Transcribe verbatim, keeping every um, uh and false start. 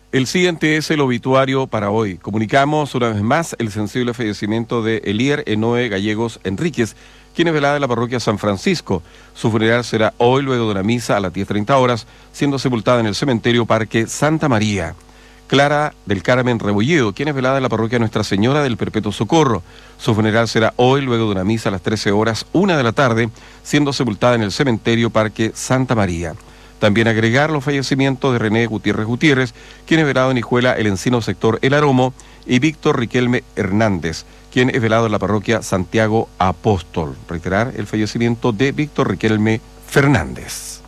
El siguiente es el obituario para hoy. Comunicamos una vez más el sensible fallecimiento de Elier Enoe Gallegos Enríquez, quien es velada en la parroquia San Francisco. Su funeral será hoy luego de una misa a las diez treinta horas, siendo sepultada en el cementerio Parque Santa María. Clara del Carmen Rebolledo, quien es velada en la parroquia Nuestra Señora del Perpetuo Socorro. Su funeral será hoy luego de una misa a las trece horas, una de la tarde, siendo sepultada en el cementerio Parque Santa María. También agregar los fallecimientos de René Gutiérrez Gutiérrez, quien es velado en Hijuela El Encino sector El Aromo, y Víctor Riquelme Hernández, quien es velado en la parroquia Santiago Apóstol. Reiterar el fallecimiento de Víctor Riquelme Fernández.